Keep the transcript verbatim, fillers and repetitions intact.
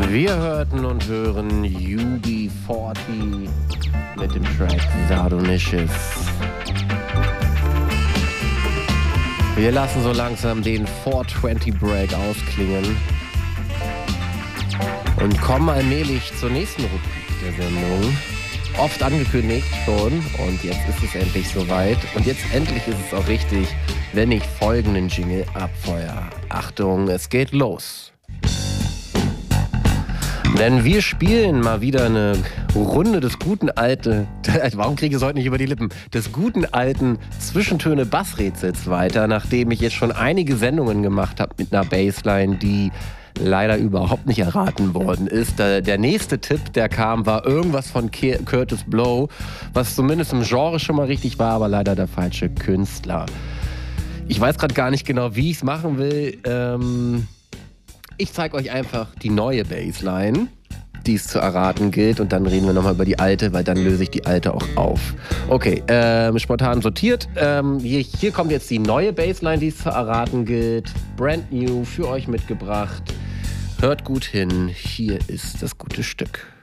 Wir hörten und hören U B vierzig mit dem Track Sardonicious. Wir lassen so langsam den vierhundertzwanzig Break ausklingen und kommen allmählich zur nächsten Rubrik der Sendung. Oft angekündigt schon und jetzt ist es endlich soweit. Und jetzt endlich ist es auch richtig, wenn ich folgenden Jingle abfeuere. Achtung, es geht los. Denn wir spielen mal wieder eine Runde des guten alten, warum kriege ich es heute nicht über die Lippen, des guten alten Zwischentöne-Bassrätsels weiter, nachdem ich jetzt schon einige Sendungen gemacht habe mit einer Bassline, die leider überhaupt nicht erraten worden ist. Der nächste Tipp, der kam, war irgendwas von Curtis Blow, was zumindest im Genre schon mal richtig war, aber leider der falsche Künstler. Ich weiß gerade gar nicht genau, wie ich es machen will. Ähm, ich zeige euch einfach die neue Bassline, die es zu erraten gilt, und dann reden wir nochmal über die alte, weil dann löse ich die alte auch auf. Okay, ähm, spontan sortiert. Ähm, hier, hier kommt jetzt die neue Bassline, die es zu erraten gilt. Brand new, für euch mitgebracht. Hört gut hin, hier ist das gute Stück.